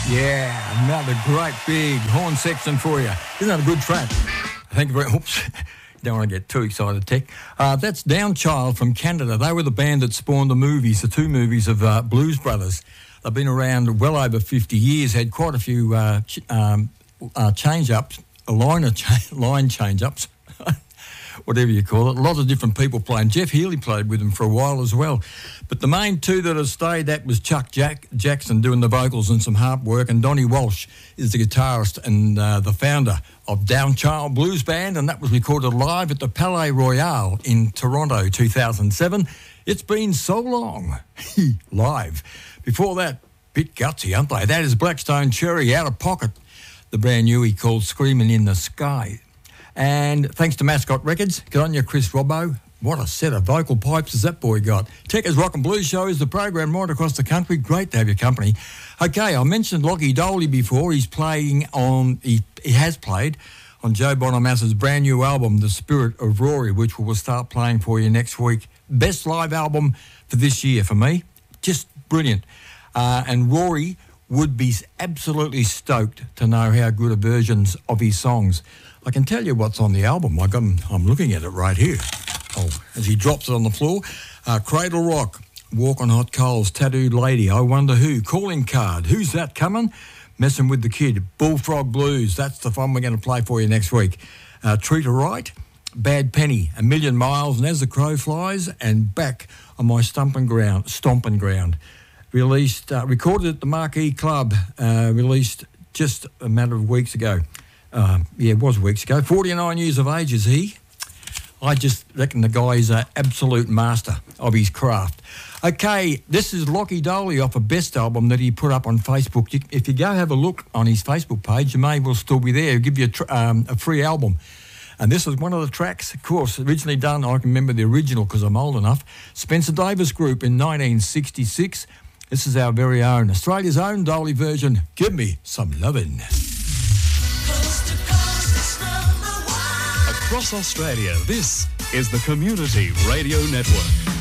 Yeah, another great big horn section for you. Isn't that a good track? Thank you very much. Oops, don't want to get too excited, Tech. That's Downchild from Canada. They were the band that spawned the movies, the two movies of Blues Brothers. They've been around well over 50 years, had quite a few change-ups, line change-ups, whatever you call it. A lot of different people playing. Jeff Healey played with them for a while as well. But the main two that have stayed, that was Chuck Jackson doing the vocals and some harp work, and Donnie Walsh is the guitarist and the founder of Downchild Blues Band, and that was recorded live at the Palais Royale in Toronto 2007. It's been so long. Live. Before that, bit gutsy, aren't they? That is Blackstone Cherry, Out of Pocket, the brand new he called Screaming in the Sky. And thanks to Mascot Records, good on you, Chris Robbo. What a set of vocal pipes has that boy got. Tech's Rock and Blues Show is the program right across the country. Great to have your company. Okay, I mentioned Lockie Doley before. He has played on Joe Bonamass's brand new album, The Spirit of Rory, which we'll start playing for you next week. Best live album for this year for me. Just brilliant. And Rory would be absolutely stoked to know how good are versions of his songs. I can tell you what's on the album. I'm looking at it right here. Oh, as he drops it on the floor. Cradle Rock, Walk on Hot Coals, Tattooed Lady, I Wonder Who, Calling Card, Who's That Coming? Messing with the Kid, Bullfrog Blues, that's the fun we're going to play for you next week. Treat Her Right, Bad Penny, A Million Miles, and As the Crow Flies, and Back on My Stomping Ground. Released, recorded at the Marquee Club, released just a matter of weeks ago. It was weeks ago. 49 years of age is he. I just reckon the guy is an absolute master of his craft. Okay, this is Lockie Doley off a best album that he put up on Facebook. If you go have a look on his Facebook page, you may well still be there. He'll give you a free album. And this is one of the tracks, of course, originally done, I can remember the original because I'm old enough, Spencer Davis Group in 1966. This is our very own, Australia's own Doley version, Give Me Some Lovin'. Across Australia, this is the Community Radio Network.